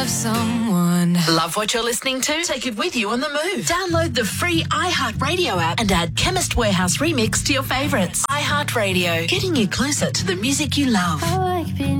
Someone. Love what you're listening to? Take it with you on the move. Download the free iHeartRadio app and add Chemist Warehouse Remix to your favourites. iHeartRadio, getting you closer to the music you love. I like being